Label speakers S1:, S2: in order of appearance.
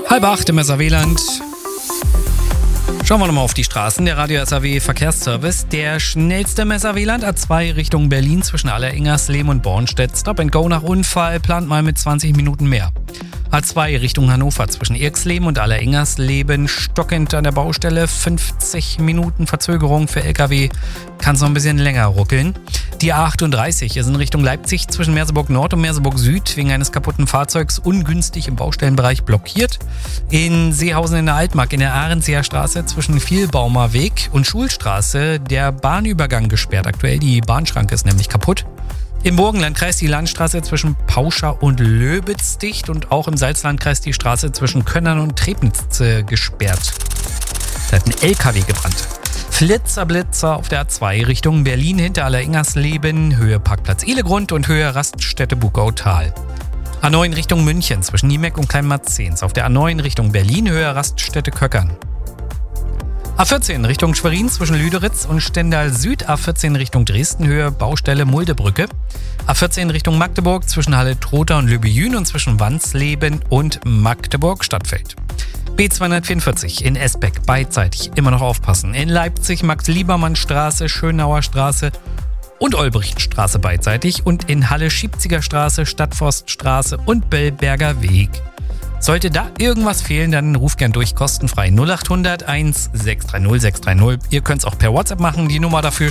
S1: 7:30 im SAW-Land. Schauen wir nochmal auf die Straßen. Der Radio SAW Verkehrsservice. Der schnellste im SAW-Land A2 Richtung Berlin zwischen Alleringersleben und Bornstedt. Stop and Go nach Unfall. Plant mal mit 20 Minuten mehr. A2 Richtung Hannover zwischen Irksleben und Alleringersleben. Stockend an der Baustelle. 50 Minuten Verzögerung für LKW. Kann es noch ein bisschen länger ruckeln. Die A38 ist in Richtung Leipzig zwischen Merseburg Nord und Merseburg Süd wegen eines kaputten Fahrzeugs ungünstig im Baustellenbereich blockiert. In Seehausen in der Altmark in der Ahrenseer Straße zwischen Vielbaumer Weg und Schulstraße der Bahnübergang gesperrt. Aktuell die Bahnschranke ist nämlich kaputt. Im Burgenlandkreis die Landstraße zwischen Pauscha und Löbitz dicht und auch im Salzlandkreis die Straße zwischen Könnern und Trebnitz gesperrt. Da hat ein LKW gebrannt. Flitzer auf der A2 Richtung Berlin hinter Alleringersleben, Höhe Parkplatz Ehlegrund und Höhe Raststätte Bugautal. A9 Richtung München zwischen Niemeck und Kleinmarzens. Auf der A9 Richtung Berlin, Höhe Raststätte Köckern. A14 Richtung Schwerin zwischen Lüderitz und Stendal Süd. A14 Richtung Dresden, Höhe Baustelle Muldebrücke. A14 Richtung Magdeburg zwischen Halle-Trotha und Lübejün und zwischen Wansleben und Magdeburg Stadtfeld. B244 in Esbeck beidseitig immer noch aufpassen. In Leipzig Max-Liebermann-Straße, Schönauer Straße und Olbrichtstraße beidseitig und in Halle Schiebziger Straße, Stadtforststraße und Bellberger Weg. Sollte da irgendwas fehlen, dann ruf gern durch, kostenfrei 0800 1630 630. Ihr könnt es auch per WhatsApp machen, die Nummer dafür